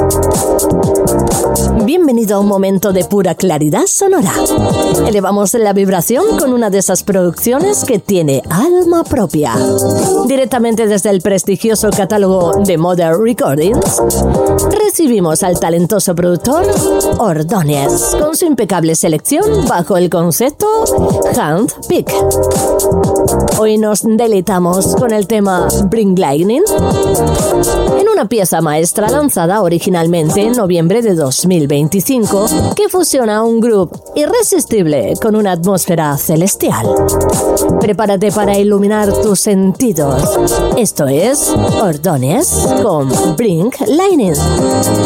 Bienvenido a un momento de pura claridad sonora. Elevamos la vibración con una de esas producciones que tiene alma propia. Directamente desde el prestigioso catálogo de Modern Recordings, recibimos al talentoso productor Ordóñez, con su impecable selección bajo el concepto Handpick. Hoy nos deleitamos con el tema Bring Lightning, en una pieza maestra lanzada originalmente en noviembre de 2025, que fusiona un groove irresistible con una atmósfera celestial. Prepárate para iluminar tus sentidos. Esto es Ordóñez con Bring Lightning.